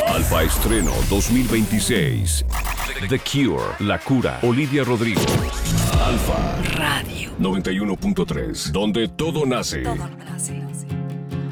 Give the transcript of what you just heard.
Alfa Estreno 2026. The Cure, La Cura, Olivia Rodrigo. Alfa Radio 91.3, donde todo nace. Todo nace.